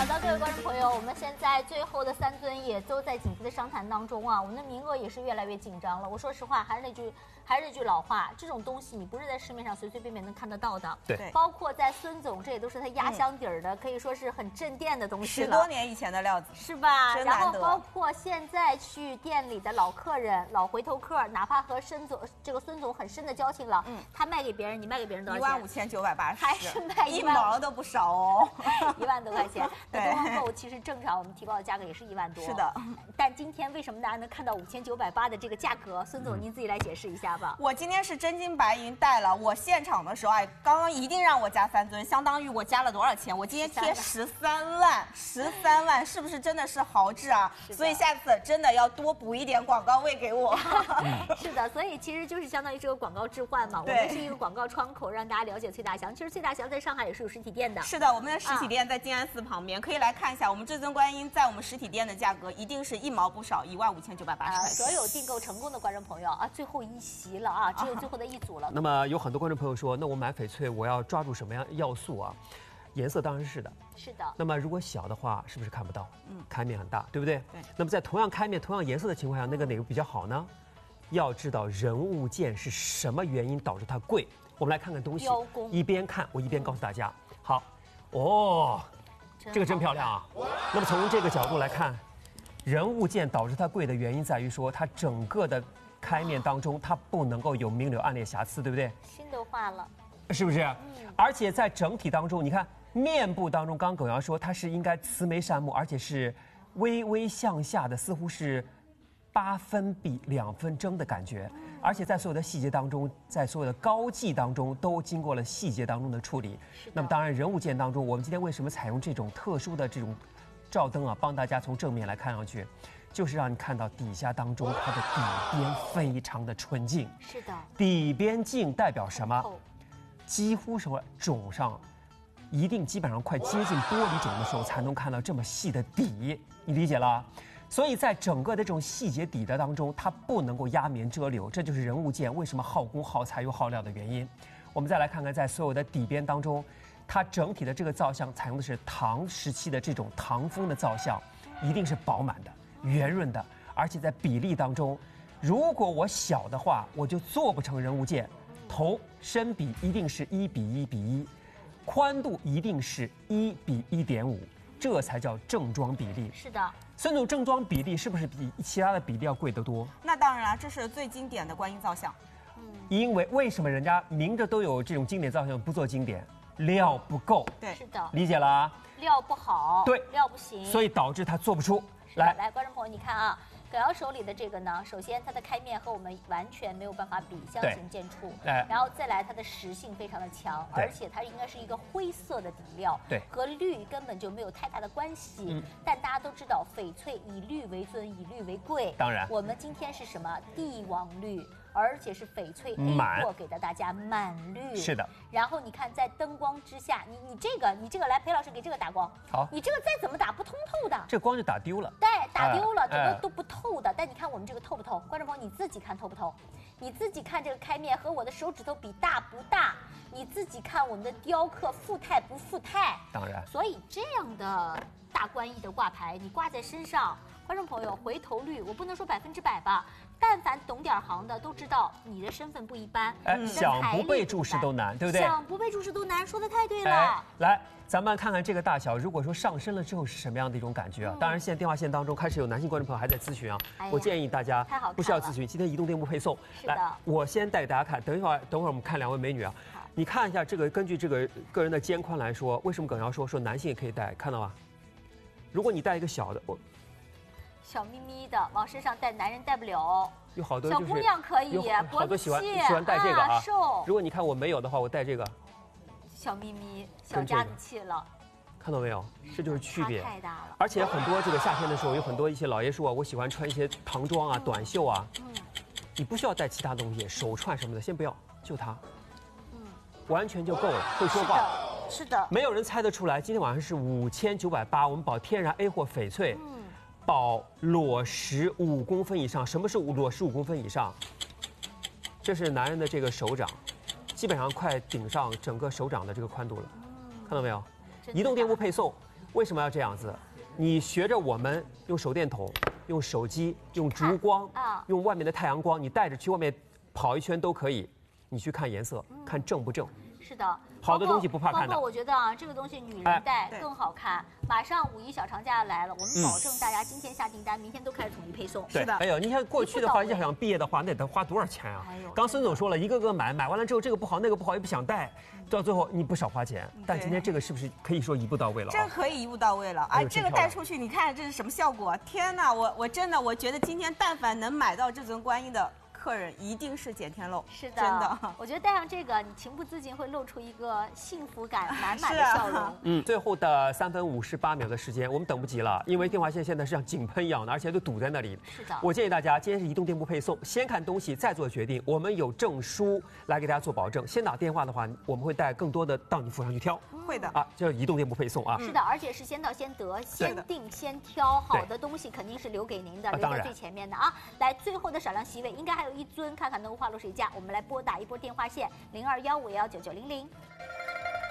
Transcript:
的，各位观众朋友，我们现在最后的3尊也都在紧急的商谈当中啊，我们的名额也是越来越紧张了。我说实话，还是那句老话，这种东西你不是在市面上随随便便能看得到的。 对， 包括在孙总，这也都是他压箱底儿的，可以说是很镇店的东西了。 10多年以前的料子， 是吧？ 真然后难得。 包括现在去店里的老客人、老回头客，哪怕和孙总很深的交情了，他卖给别人，你卖给别人多少钱 15980， 还是卖 1毛都不少哦 ，1万多块钱。 对， 东方购其实正常我们提报的价格也是1万多。 是的， 但今天为什么大家能看到5980的这个价格？孙总您自己来解释一下吧。 我今天是真金白银带了，我现场的时候，哎，刚刚一定让我加3尊，相当于我加了多少钱？我今天贴13万，是不是真的是豪掷啊？所以下次真的要多补一点广告位给我。 是的，所以其实就是相当于这个广告置换嘛，我们是一个广告窗口，让大家了解崔大祥。其实崔大祥在上海也是有实体店的。 是的，我们的实体店在静安寺旁边，可以来看一下我们至尊观音在我们实体店的价格一定是1毛不少，15980块。 所有订购成功的观众朋友啊，最后一席了啊，只有最后的一组了。 那么有很多观众朋友说，那我买翡翠我要抓住什么样要素啊？颜色当然是的。 是的。 那么如果小的话，是不是看不到？开面很大，对不对？ 对。 那么在同样开面、同样颜色的情况下，哪个比较好呢？要知道人物件是什么原因导致它贵。我们来看看东西，一边看我一边告诉大家。好，哦，这个真漂亮啊。那么从这个角度来看，人物件导致它贵的原因在于说，它整个的开面当中它不能够有明柳暗裂瑕疵，对不对？ 心都化了， 是不是？而且在整体当中，你看面部当中，刚耿瑶说它是应该慈眉善目，而且是微微向下的，似乎是8分比2分争的感觉。而且在所有的细节当中，在所有的高髻当中，都经过了细节当中的处理。那么当然，人物件当中，我们今天为什么采用这种特殊的这种照灯啊，帮大家从正面来看上去，就是让你看到底下当中它的底边非常的纯净。 是的。底边净代表什么？几乎是种上，基本上快接近玻璃种的时候，才能看到这么细的底。你理解了？所以在整个的这种细节底的当中，它不能够压棉遮柳，这就是人物件为什么耗工耗材又耗料的原因。我们再来看看，在所有的底边当中，它整体的这个造像采用的是唐时期的这种唐风的造像，一定是饱满的、圆润的，而且在比例当中，如果我小的话，我就做不成人物件。头身比一定是1比1比1，宽度一定是1比1.5，这才叫正装比例。 是的。 孙总，正装比例是不是比其他的比例要贵得多？ 那当然了，这是最经典的观音造像。 因为什么人家明着都有这种经典造像不做经典？料不够。 对， 是的。 理解了啊？ 料不好。 对， 料不行， 所以导致它做不出。 来，观众朋友，你看啊。耿瑶手里的这个呢，首先它的开面和我们完全没有办法比，相形见绌。然后再来它的实性非常的强，而且它应该是一个灰色的底料， 对， 和绿根本就没有太大的关系。但大家都知道，翡翠以绿为尊，以绿为贵。 当然， 我们今天是什么帝王绿，而且是翡翠 A 货给到大家满绿。 是的。 然后你看，在灯光之下，你这个来，裴老师给这个打光。 好， 你这个再怎么打不通透的， 这光就打丢了。 对，打丢了，整个都不透的。但你看我们这个透不透？观众朋友，你自己看透不透？你自己看这个开面和我的手指头比大不大？你自己看我们的雕刻富态不富态？ 当然。 所以这样的大观音的挂牌，你挂在身上，观众朋友回头率，我不能说100%吧，但凡懂点行的都知道你的身份不一般。 想不被注视都难，对不对？ 想不被注视都难，说的太对了。 来，咱们看看这个大小，如果说上身了之后是什么样的一种感觉啊？当然，现在电话线当中开始有男性观众朋友还在咨询啊。我建议大家不需要咨询，今天移动店铺配送。来，我先带给大家看，等会儿我们看2位美女啊。你看一下这个，根据这个个人的肩宽来说，为什么耿瑶说男性也可以戴？看到吗？如果你戴一个小的， 小咪咪的往身上戴，男人戴不了。 有好多小姑娘可以， 好多喜欢戴这个啊。 瘦。 如果你看我没有的话，我戴这个。 小咪咪，小家子气了。 看到没有？这就是区别。 太大了。 而且很多这个夏天的时候，有很多一些老爷说啊，我喜欢穿一些唐装啊、短袖啊。你不需要带其他东西，手串什么的，先不要，就它。完全就够了，会说话。 是的。 没有人猜得出来，今天晚上是5980，我们保天然 A 货翡翠。保裸实5公分以上。什么是裸实5公分以上？这是男人的这个手掌，基本上快顶上整个手掌的这个宽度了，看到没有？移动店铺配送为什么要这样子？你学着我们用手电筒、用手机、用烛光用外面的太阳光，你带着去外面跑一圈都可以。你去看颜色，看正不正。 是的。 好的东西不怕看的。 包括我觉得啊，这个东西女人戴更好看。马上5一小长假来了，我们保证大家今天下订单，明天都开始统一配送。 是的。哎呦，你看过去的话，要想毕业的话，那得花多少钱啊？刚孙总说了，一个个买完了之后，这个不好，那个不好，也不想戴，到最后你不少花钱。但今天这个是不是可以说一步到位了？ 这个可以一步到位了啊！这个带出去，你看这是什么效果？天哪，我真的我觉得今天但凡能买到至尊观音的客人一定是捡天漏， 是的， 真的。 我觉得戴上这个，你情不自禁会露出一个幸福感满满的笑容。 最后的3分58秒的时间，我们等不及了，因为电话线现在是像井喷一样的，而且都堵在那里。 是的， 我建议大家今天是移动店铺配送，先看东西再做决定。我们有证书来给大家做保证。先打电话的话，我们会带更多的到你府上去挑。 会的啊，叫移动店铺配送啊。 是的，而且是先到先得，先定先挑，好的东西肯定是留给您的，留在最前面的啊。来，最后的少量席位应该还有1尊，看看能够花落谁家。我们来拨打一波电话线，0215119900。